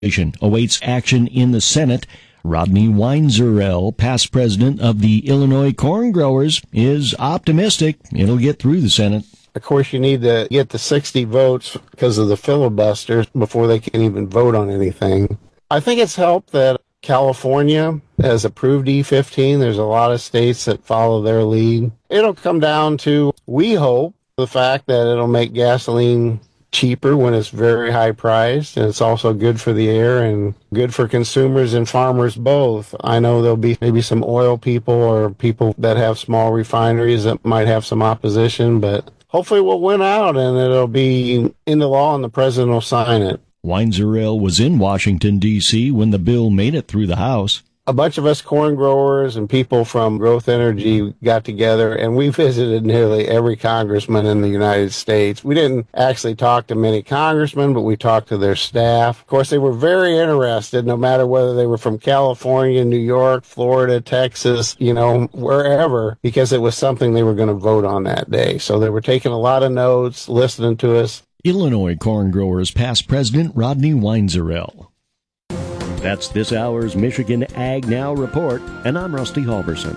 awaits action in the Senate. Rodney Weinzierl, past president of the Illinois Corn Growers, is optimistic it'll get through the Senate. Of course, you need to get the 60 votes because of the filibuster before they can even vote on anything. I think it's helped that California has approved E15. There's a lot of states that follow their lead. It'll come down to, we hope, the fact that it'll make gasoline cheaper when it's very high priced, and it's also good for the air and good for consumers and farmers both. I know there'll be maybe some oil people or people that have small refineries that might have some opposition, but hopefully we'll win out and it'll be into law and the president will sign it. Weinzierl was in Washington, D.C. when the bill made it through the House. A bunch of us corn growers and people from Growth Energy got together, and we visited nearly every congressman in the United States. We didn't actually talk to many congressmen, but we talked to their staff. Of course, they were very interested, no matter whether they were from California, New York, Florida, Texas, wherever, because it was something they were going to vote on that day. So they were taking a lot of notes, listening to us. Illinois Corn Growers past president Rodney Weinzierl. That's this hour's Michigan Ag Now report, and I'm Rusty Halverson.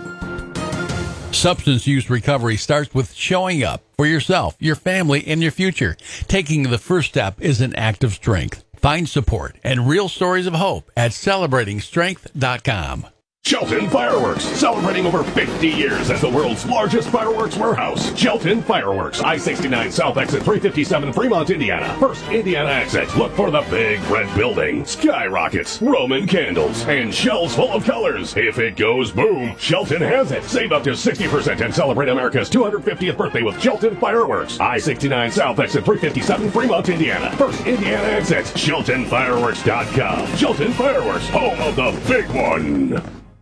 Substance use recovery starts with showing up for yourself, your family, and your future. Taking the first step is an act of strength. Find support and real stories of hope at celebratingstrength.com. Shelton Fireworks, celebrating over 50 years as the world's largest fireworks warehouse. Shelton Fireworks, I-69 South Exit 357, Fremont, Indiana. First Indiana exit. Look for the big red building, skyrockets, Roman candles, and shells full of colors. If it goes boom, Shelton has it. Save up to 60% and celebrate America's 250th birthday with Shelton Fireworks. I-69 South Exit 357, Fremont, Indiana. First Indiana exit. SheltonFireworks.com. Shelton Fireworks, home of the big one.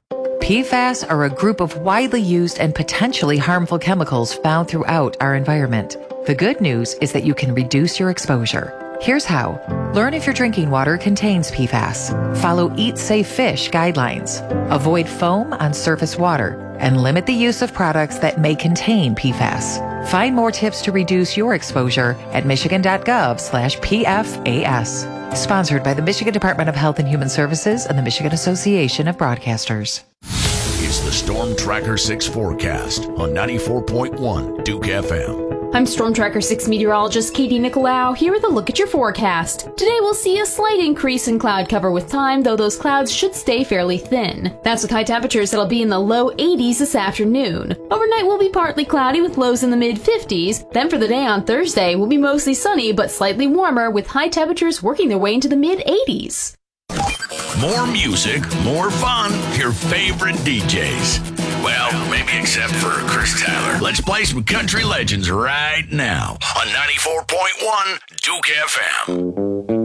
PFAS are a group of widely used and potentially harmful chemicals found throughout our environment. The good news is that you can reduce your exposure. Here's how. Learn if your drinking water contains PFAS. Follow Eat Safe Fish guidelines. Avoid foam on surface water and limit the use of products that may contain PFAS. Find more tips to reduce your exposure at michigan.gov/PFAS. Sponsored by the Michigan Department of Health and Human Services and the Michigan Association of Broadcasters. It's the Storm Tracker 6 forecast on 94.1 Duke FM. I'm Storm Tracker 6 meteorologist Katie Nicolau here with a look at your forecast. Today we'll see a slight increase in cloud cover with time, though those clouds should stay fairly thin. That's with high temperatures that'll be in the low 80s this afternoon. Overnight will be partly cloudy with lows in the mid-50s. Then for the day on Thursday, will be mostly sunny but slightly warmer with high temperatures working their way into the mid-80s. More music, more fun, your favorite DJs. Well, maybe except for Chris Tyler. Let's play some country legends right now on 94.1 Duke FM.